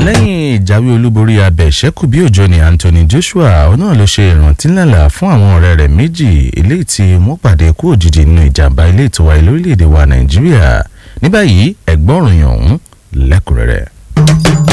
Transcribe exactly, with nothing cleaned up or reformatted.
lẹ́yìn ìjáwé olúborí abẹ̀ṣẹ́kù bí òjò ní Anthony Joshua òun náà ló ṣe ìrántí ńlá fún àwọn ọ̀rẹ́ rẹ̀ méjì eléyìí tí wọ́n pàdé kú òjijì nínú ìjàmbá ilé ètò wa lórílẹ̀‐èdè wa Nàìjíríà ní báyìí ẹ̀gbọ́n ìròyìn ọ̀hún lẹ́kùnrẹ́rẹ́.